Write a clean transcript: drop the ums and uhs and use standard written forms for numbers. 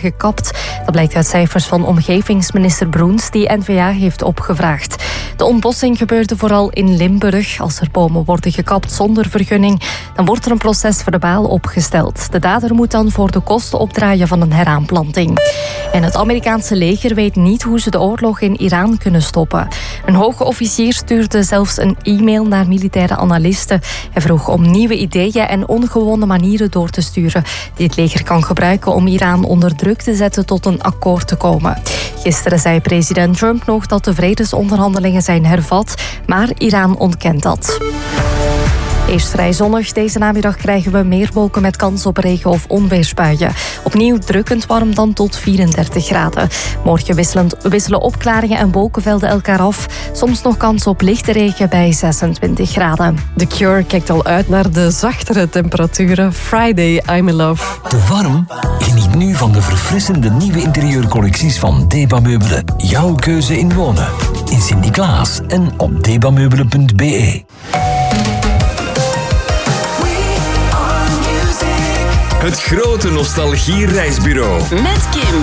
gekapt. Dat blijkt uit cijfers van omgevingsminister Broens die N-VA heeft opgevraagd. De ontbossing gebeurde vooral in Limburg. Als er bomen worden gekapt zonder vergunning, dan wordt er een proces verbaal opgesteld. De dader moet dan voor de kosten opdraaien van een heraanplanting. En het Amerikaanse leger weet niet hoe ze de oorlog in Iran kunnen stoppen. Een hoge officier stuurde zelfs een e-mail naar militaire analisten. Hij vroeg om nieuwe ideeën en ongewone manieren door te sturen die het leger kan gebruiken om Iran onder druk te zetten tot een akkoord te komen. Gisteren zei president Trump nog dat de vredesonderhandelingen zijn hervat, maar Iran ontkent dat. Eerst vrij zonnig. Deze namiddag krijgen we meer wolken met kans op regen- of onweersbuien. Opnieuw drukkend warm dan tot 34 graden. Morgen wisselen opklaringen en wolkenvelden elkaar af. Soms nog kans op lichte regen bij 26 graden. The Cure kijkt al uit naar de zachtere temperaturen. Friday, I'm in love. Te warm? Geniet nu van de verfrissende nieuwe interieurcollecties van Deba Meubelen. Jouw keuze in wonen. In Sint-Niklaas en op debameubelen.be. Het grote nostalgie-reisbureau. Met Kim.